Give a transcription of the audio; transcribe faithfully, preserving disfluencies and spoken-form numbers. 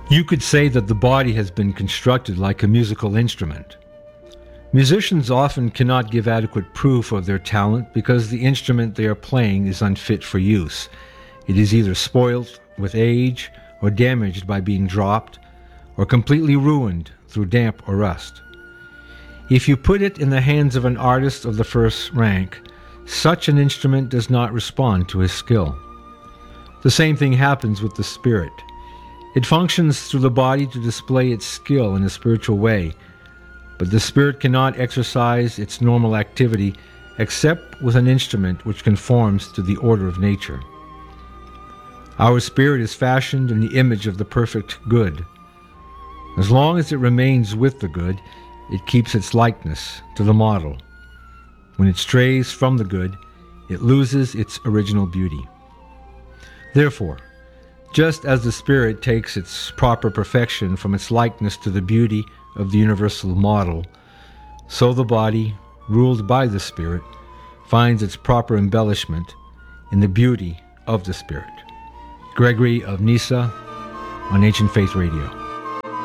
You could say that the body has been constructed like a musical instrument. Musicians often cannot give adequate proof of their talent because the instrument they are playing is unfit for use. It is either spoilt with age, or damaged by being dropped, or completely ruined through damp or rust. If you put it in the hands of an artist of the first rank, such an instrument does not respond to his skill. The same thing happens with the spirit. It functions through the body to display its skill in a spiritual way, but the spirit cannot exercise its normal activity except with an instrument which conforms to the order of nature. Our spirit is fashioned in the image of the perfect good. As long as it remains with the good, it keeps its likeness to the model. When it strays from the good, it loses its original beauty. Therefore, just as the spirit takes its proper perfection from its likeness to the beauty of the universal model, so the body, ruled by the spirit, finds its proper embellishment in the beauty of the spirit. Gregory of Nyssa on Ancient Faith Radio.